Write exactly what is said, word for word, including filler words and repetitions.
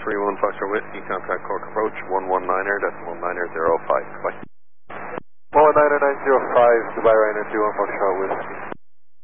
three one Foxtrot Whiskey, contact Cork approach, one one niner, decimal niner zero five. Bye. one one niner nine zero five, Dubai Ryanair two one Foxtrot Whiskey.